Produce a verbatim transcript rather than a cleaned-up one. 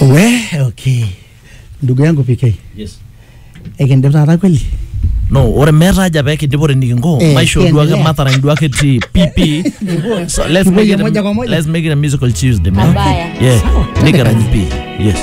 We, okay. Ndugu yangu P K. Yes. Ekende tata kweli? No, ore meta haja peke ndipore nikingo. Eh, Maisho duake matara duake ti P P. So let's make it a, moja kwa moja. let's make it a musical Tuesday, man. Abaya. Yeah. Nigga P. Yes.